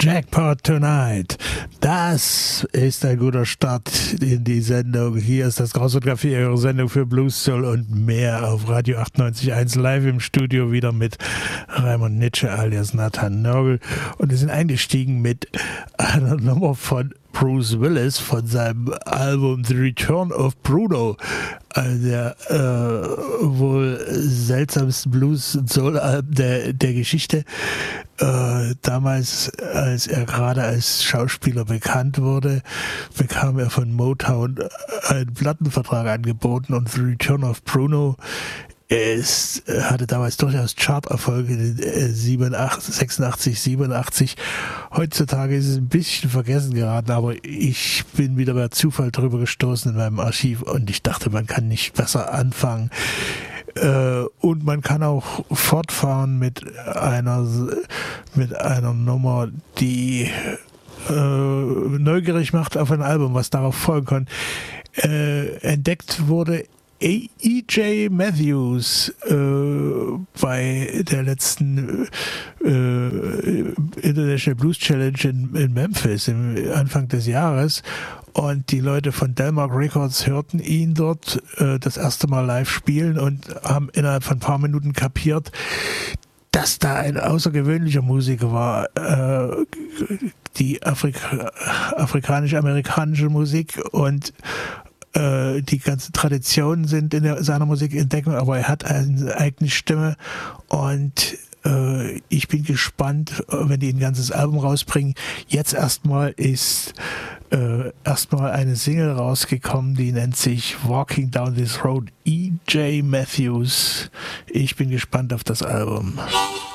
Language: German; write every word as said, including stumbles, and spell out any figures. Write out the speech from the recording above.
Jackpot Tonight. Das ist ein guter Start in die Sendung. Hier ist das Crossroad Café, Ihre Sendung für Blues, Soul und mehr auf Radio achtundneunzig Komma eins live im Studio wieder mit Raimund Nitsche alias Nathan Nörgel. Und wir sind eingestiegen mit einer Nummer von Bruce Willis von seinem Album The Return of Bruno, also der äh, wohl seltsamsten Blues- und Soul-Alben der, der Geschichte. Äh, damals, als er gerade als Schauspieler bekannt wurde, bekam er von Motown einen Plattenvertrag angeboten und The Return of Bruno Es hatte damals durchaus Chart-Erfolge in den sechsundachtzig, siebenundachtzig. Heutzutage ist es ein bisschen vergessen geraten, aber ich bin wieder bei Zufall drüber gestoßen in meinem Archiv und ich dachte, man kann nicht besser anfangen. Und man kann auch fortfahren mit einer, mit einer Nummer, die äh, neugierig macht auf ein Album, was darauf folgen kann. Äh, entdeckt wurde E J Matthews äh, bei der letzten äh, International Blues Challenge in, in Memphis im Anfang des Jahres, und die Leute von Delmark Records hörten ihn dort äh, das erste Mal live spielen und haben innerhalb von ein paar Minuten kapiert, dass da ein außergewöhnlicher Musiker war. Äh, die Afrika- afrikanisch-amerikanische Musik und die ganzen Traditionen sind in der, seiner Musik entdecken, aber er hat eine eigene Stimme und äh, ich bin gespannt, wenn die ein ganzes Album rausbringen. Jetzt erstmal ist äh, erstmal eine Single rausgekommen, die nennt sich Walking Down This Road, E J Matthews. Ich bin gespannt auf das Album.